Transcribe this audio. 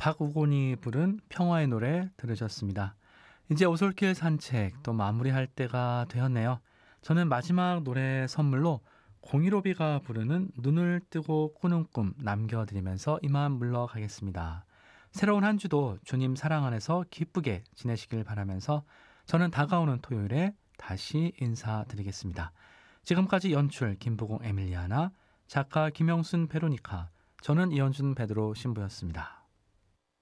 박우곤이 부른 평화의 노래 들으셨습니다. 이제 오솔길 산책 또 마무리할 때가 되었네요. 저는 마지막 노래 선물로 공일오비가 부르는 눈을 뜨고 꾸는 꿈 남겨드리면서 이만 물러가겠습니다. 새로운 한 주도 주님 사랑 안에서 기쁘게 지내시길 바라면서 저는 다가오는 토요일에 다시 인사드리겠습니다. 지금까지 연출 김보공 에밀리아나, 작가 김영순 베로니카, 저는 이현준 베드로 신부였습니다.